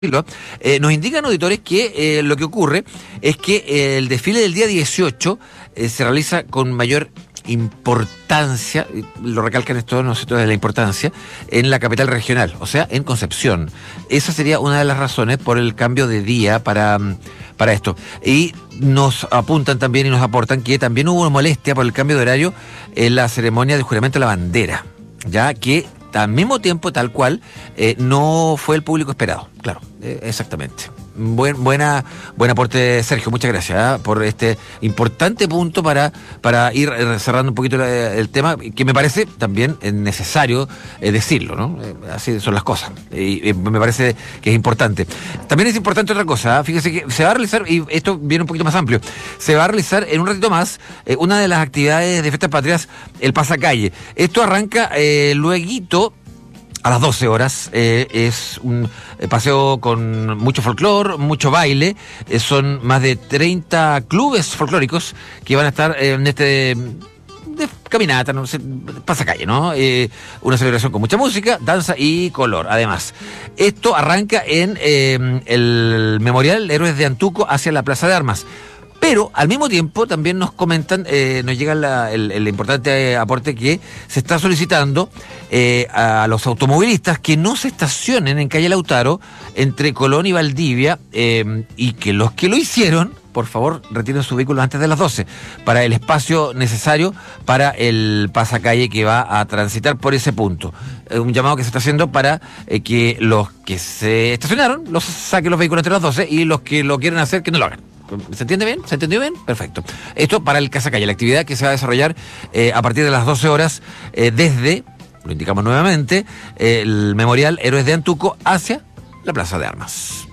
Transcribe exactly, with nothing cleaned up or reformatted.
Eh, nos indican auditores que eh, lo que ocurre es que eh, el desfile del día dieciocho eh, se realiza con mayor importancia, lo recalcan esto nosotros de la importancia, en la capital regional, o sea, en Concepción. Esa sería una de las razones por el cambio de día para, para esto. Y nos apuntan también y nos aportan que también hubo molestia por el cambio de horario en la ceremonia del juramento de la bandera, ya que al mismo tiempo, tal cual, eh, no fue el público esperado. Claro, eh, exactamente. Buen, buena, buen aporte, Sergio. Muchas gracias ¿eh? por este importante punto para, para ir cerrando un poquito la, el tema, que me parece también necesario eh, decirlo, ¿no? Eh, así son las cosas. Y eh, me parece que es importante. También es importante otra cosa. ¿eh? Fíjese que se va a realizar, y esto viene un poquito más amplio, se va a realizar en un ratito más eh, una de las actividades de Fiestas Patrias, el Pasacalle. Esto arranca eh, lueguito a las doce horas, eh, es un paseo con mucho folclor, mucho baile, eh, son más de treinta clubes folclóricos que van a estar eh, en este de caminata, no sé, pasacalle, ¿no? Eh, una celebración con mucha música, danza y color, además. Esto arranca en eh, el Memorial Héroes de Antuco hacia la Plaza de Armas. Pero al mismo tiempo también nos comentan, eh, nos llega la, el, el importante aporte que se está solicitando eh, a los automovilistas que no se estacionen en calle Lautaro entre Colón y Valdivia eh, y que los que lo hicieron, por favor, retiren su vehículo antes de las doce para el espacio necesario para el pasacalle que va a transitar por ese punto. Eh, un llamado que se está haciendo para eh, que los que se estacionaron los saquen los vehículos entre las doce y los que lo quieren hacer que no lo hagan. ¿Se entiende bien? ¿Se entendió bien? Perfecto. Esto para el Pasacalle, la actividad que se va a desarrollar eh, a partir de las doce horas eh, desde, lo indicamos nuevamente, eh, el Memorial Héroes de Antuco hacia la Plaza de Armas.